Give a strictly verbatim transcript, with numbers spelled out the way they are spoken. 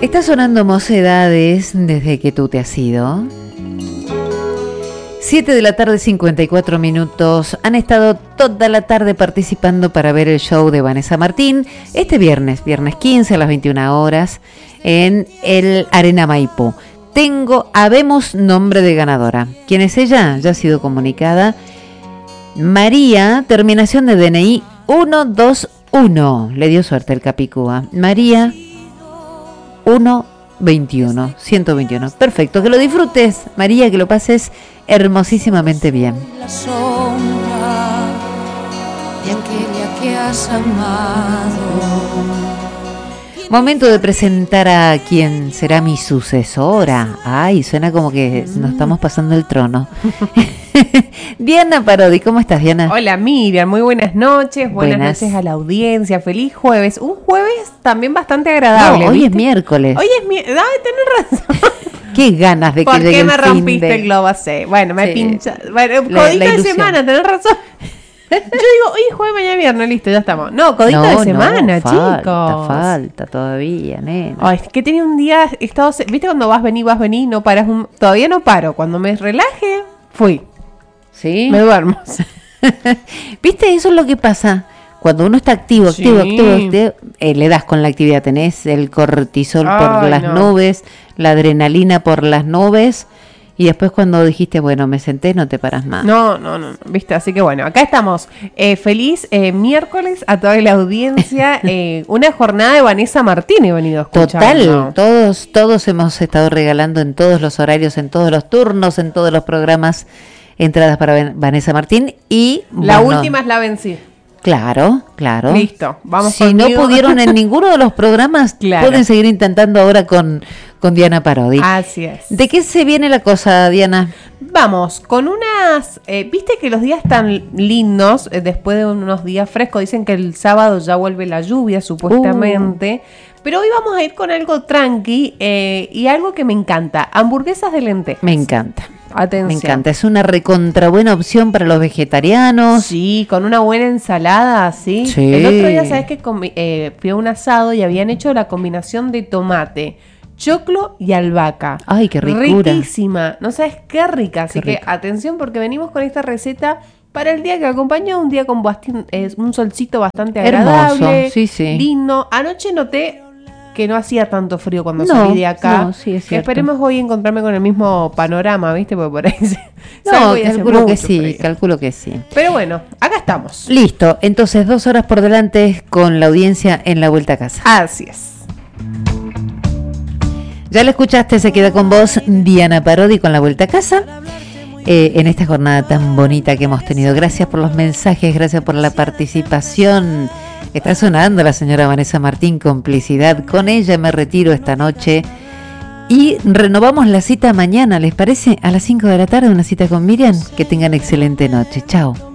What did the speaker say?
Está sonando Mocedades desde que tú te has ido. siete de la tarde, cincuenta y cuatro minutos. Han estado toda la tarde participando para ver el show de Vanessa Martín este viernes, viernes quince a las veintiuna horas en el Arena Maipú. Tengo, habemos nombre de ganadora. ¿Quién es ella? Ya ha sido comunicada. María, terminación de D N I uno dos uno. Le dio suerte el Capicúa. María ciento veintiuno, ciento veintiuno. Perfecto, que lo disfrutes, María, que lo pases hermosísimamente bien. La sombra de aquella que has amado. Momento de presentar a quien será mi sucesora. Ay, suena como que nos estamos pasando el trono. Diana Parodi, ¿cómo estás, Diana? Hola, Miriam, muy buenas noches, buenas, Buenas. noches a la audiencia, feliz jueves, un jueves también bastante agradable. No, hoy ¿viste? es miércoles. Hoy es miércoles, ay, tenés razón. Qué ganas de que ¿Por llegue qué el me fin rompiste de... el globo así? Bueno, me Sí. pincha, bueno, La- codito la de ilusión. semana, tenés razón. Yo digo, hoy es jueves, mañana viernes, listo, ya estamos. No, codito No, de semana, no, falta, chicos. falta todavía, nena. Ay, es que tenía un día, he estado, viste cuando vas, venís, vas, venís, no paras, un, todavía no paro. Cuando me relaje, fui, ¿Sí? me duermo. ¿Viste? Eso es lo que pasa. Cuando uno está activo, activo, Sí. activo, activo eh, le das con la actividad. Tenés el cortisol por Ay, las no. nubes, la adrenalina por las nubes. Y después cuando dijiste, bueno, me senté, no te paras más. No, no, no, no, viste, así que bueno, acá estamos. Eh, feliz eh, miércoles a toda la audiencia. Eh, una jornada de Vanessa Martín he venido escuchando. Total, todos, todos hemos estado regalando en todos los horarios, en todos los turnos, en todos los programas, entradas para Van- Vanessa Martín. Y La bueno, última es la vencí. Claro, claro. Listo, vamos Si conmigo. no pudieron en ninguno de los programas, Claro. pueden seguir intentando ahora con, con Diana Parodi. Así es. ¿De qué se viene la cosa, Diana? Vamos, con unas... eh, Viste que los días están lindos, eh, después de unos días frescos, dicen que el sábado ya vuelve la lluvia, supuestamente. Uh. Pero hoy vamos a ir con algo tranqui eh, y algo que me encanta. Hamburguesas de lentejas. Me encanta. Atención. Me encanta. Es una recontra buena opción para los vegetarianos. Sí, con una buena ensalada, ¿sí? Sí. El otro día, ¿sabes qué? Comi- eh, fui a un asado y habían hecho la combinación de tomate, choclo y albahaca. Ay, qué ricura. Riquísima. No sabes qué rica. Así Qué que rico. atención porque venimos con esta receta para el día que acompañó, un día con bastin- eh, un solcito bastante Hermoso, agradable. sí, sí. Lindo. Anoche noté que no hacía tanto frío cuando No, salí de acá. no, sí, es cierto. Esperemos hoy encontrarme con el mismo panorama, ¿viste? Porque por ahí se- No, salgo y hace calculo que mucho sí, frío. calculo que sí. Pero bueno, acá estamos. Listo, entonces dos horas por delante con la audiencia en la vuelta a casa. Así es. Ya lo escuchaste, se queda con vos Diana Parodi con la vuelta a casa. Eh, en esta jornada tan bonita que hemos tenido. Gracias por los mensajes, gracias por la participación. Está sonando la señora Vanessa Martín, complicidad. Con ella me retiro esta noche. Y renovamos la cita mañana, ¿les parece? A las cinco de la tarde, una cita con Miriam. Que tengan excelente noche. Chao.